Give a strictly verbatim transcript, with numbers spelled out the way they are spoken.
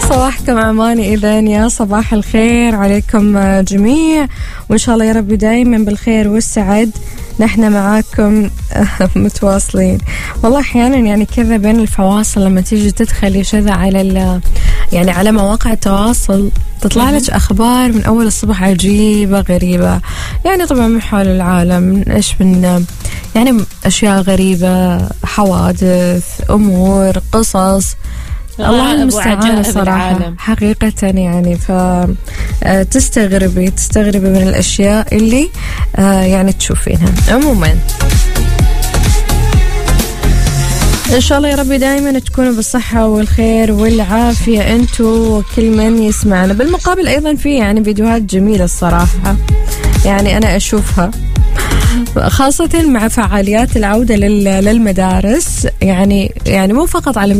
صباحكم عماني إذن، يا صباح الخير عليكم جميع، وإن شاء الله يا رب دايما بالخير والسعد. نحن معاكم متواصلين. والله أحيانا يعني كذا بين الفواصل لما تيجي تدخلي شذا على يعني على مواقع التواصل تطلع لك أخبار من أول الصبح عجيبة غريبة، يعني طبعا من حول العالم، إيش من يعني أشياء غريبة، حوادث، أمور، قصص، الله المستعان صراحة حقيقة. يعني فتستغربي تستغربي من الأشياء اللي يعني تشوفينها. عموما إن شاء الله يا ربي دائما تكونوا بالصحة والخير والعافية أنتوا وكل من يسمعنا. بالمقابل أيضا في يعني فيديوهات جميلة الصراحة، يعني أنا أشوفها خاصة مع فعاليات العودة للمدارس، يعني يعني مو فقط على